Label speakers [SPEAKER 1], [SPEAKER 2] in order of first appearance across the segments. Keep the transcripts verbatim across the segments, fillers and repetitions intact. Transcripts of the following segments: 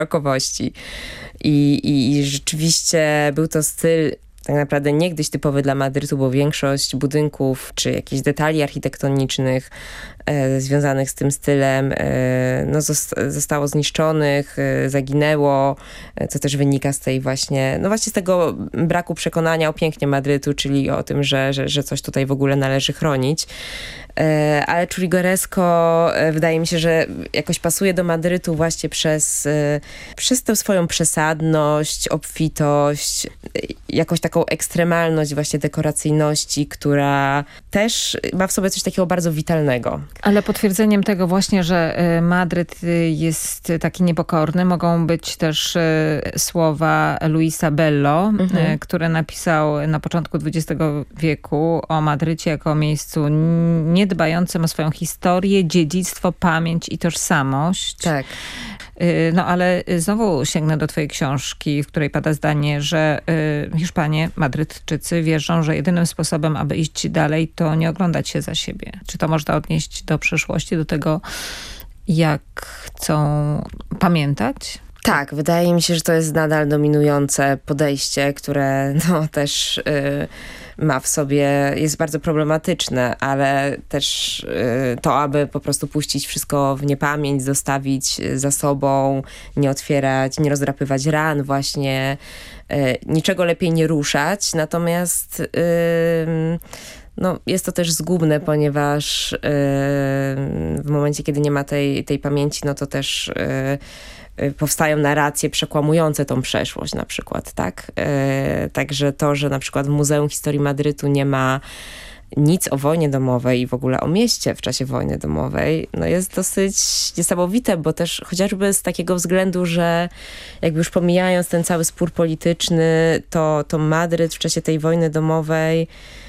[SPEAKER 1] rokowości. I, i, I rzeczywiście był to styl tak naprawdę niegdyś typowy dla Madrytu, bo większość budynków czy jakichś detali architektonicznych e, związanych z tym stylem e, no zosta- zostało zniszczonych, e, zaginęło, e, co też wynika z tej właśnie, no właśnie z tego braku przekonania o pięknie Madrytu, czyli o tym, że, że, że coś tutaj w ogóle należy chronić. E, ale Churrigueresco e, wydaje mi się, że jakoś pasuje do Madrytu właśnie przez, e, przez tę swoją przesadność, obfitość, e, jakoś taką ekstremalność właśnie dekoracyjności, która też ma w sobie coś takiego bardzo witalnego.
[SPEAKER 2] Ale potwierdzeniem tego właśnie, że Madryt jest taki niepokorny, mogą być też słowa Luisa Bello, mhm. który napisał na początku dwudziestego wieku o Madrycie jako o miejscu niedbającym o swoją historię, dziedzictwo, pamięć i tożsamość.
[SPEAKER 1] Tak.
[SPEAKER 2] No ale znowu sięgnę do twojej książki, w której pada zdanie, że Hiszpanie, Madrytczycy wierzą, że jedynym sposobem, aby iść dalej, to nie oglądać się za siebie. Czy to można odnieść do przeszłości, do tego, jak chcą pamiętać?
[SPEAKER 1] Tak, wydaje mi się, że to jest nadal dominujące podejście, które no też y, ma w sobie, jest bardzo problematyczne, ale też y, to, aby po prostu puścić wszystko w niepamięć, zostawić za sobą, nie otwierać, nie rozdrapywać ran, właśnie y, niczego lepiej nie ruszać. Natomiast y, no, jest to też zgubne, ponieważ y, w momencie, kiedy nie ma tej, tej pamięci, no to też y, powstają narracje przekłamujące tą przeszłość na przykład, tak? E, także to, że na przykład w Muzeum Historii Madrytu nie ma nic o wojnie domowej i w ogóle o mieście w czasie wojny domowej, no jest dosyć niesamowite, bo też chociażby z takiego względu, że jakby już pomijając ten cały spór polityczny, to, to Madryt w czasie tej wojny domowej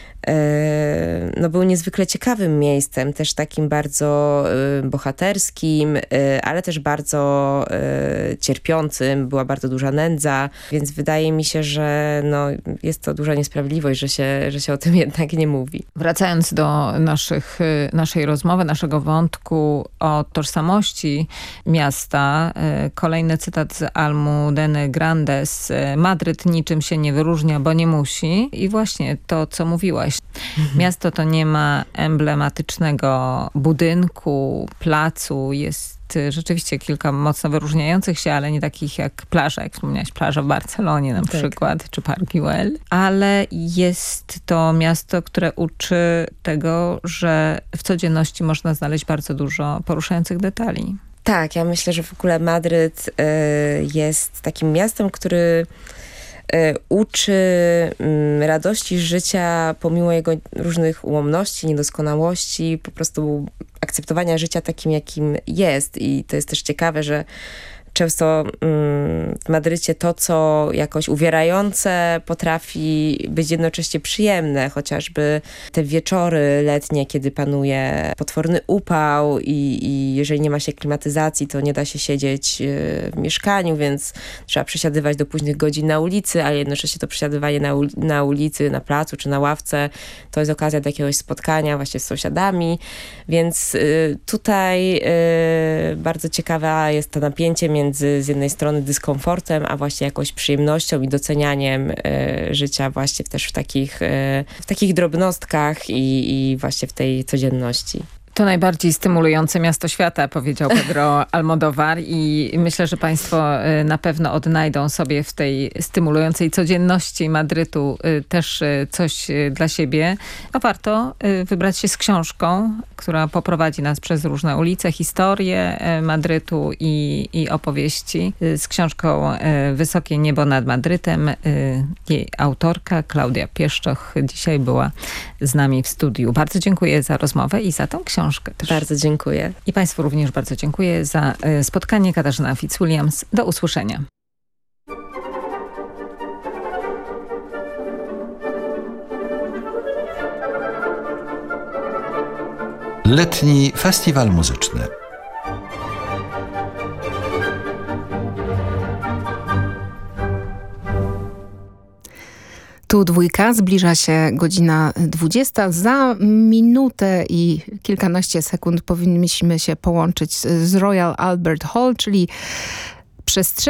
[SPEAKER 1] no był niezwykle ciekawym miejscem, też takim bardzo y, bohaterskim, y, ale też bardzo y, cierpiącym. Była bardzo duża nędza, więc wydaje mi się, że no, jest to duża niesprawiedliwość, że się, że się o tym jednak nie mówi.
[SPEAKER 2] Wracając do naszych, naszej rozmowy, naszego wątku o tożsamości miasta, y, kolejny cytat z Almudeny Grandes. Madryt niczym się nie wyróżnia, bo nie musi. I właśnie to, co mówiłaś. Mhm. Miasto to nie ma emblematycznego budynku, placu. Jest rzeczywiście kilka mocno wyróżniających się, ale nie takich jak plaża, jak wspomniałaś, plaża w Barcelonie na tak. przykład, czy Park Güell. Ale jest to miasto, które uczy tego, że w codzienności można znaleźć bardzo dużo poruszających detali.
[SPEAKER 1] Tak, ja myślę, że w ogóle Madryt y, jest takim miastem, który uczy radości życia pomimo jego różnych ułomności, niedoskonałości, po prostu akceptowania życia takim, jakim jest. I to jest też ciekawe, że często w Madrycie to, co jakoś uwierające, potrafi być jednocześnie przyjemne. Chociażby te wieczory letnie, kiedy panuje potworny upał i, i jeżeli nie ma się klimatyzacji, to nie da się siedzieć w mieszkaniu, więc trzeba przesiadywać do późnych godzin na ulicy, ale jednocześnie to przesiadywanie na, ul- na ulicy, na placu czy na ławce, to jest okazja do jakiegoś spotkania właśnie z sąsiadami. Więc y, tutaj y, bardzo ciekawe jest to napięcie między między z jednej strony dyskomfortem, a właśnie jakąś przyjemnością i docenianiem y, życia właśnie też w takich, y, w takich drobnostkach i, i właśnie w tej codzienności.
[SPEAKER 2] To najbardziej stymulujące miasto świata, powiedział Pedro Almodóvar i myślę, że państwo na pewno odnajdą sobie w tej stymulującej codzienności Madrytu też coś dla siebie. A warto wybrać się z książką, która poprowadzi nas przez różne ulice, historie Madrytu i, i opowieści. Z książką Wysokie niebo nad Madrytem. Jej autorka Klaudia Pieszczoch dzisiaj była z nami w studiu. Bardzo dziękuję za rozmowę i za tą książkę. Też.
[SPEAKER 1] Bardzo dziękuję.
[SPEAKER 2] I państwu również bardzo dziękuję za spotkanie. Katarzyna Fitzwilliams. Do usłyszenia.
[SPEAKER 3] Letni Festiwal Muzyczny.
[SPEAKER 4] Tu dwójka, zbliża się godzina dwudziesta. Za minutę i kilkanaście sekund powinniśmy się połączyć z Royal Albert Hall, czyli przestrzenią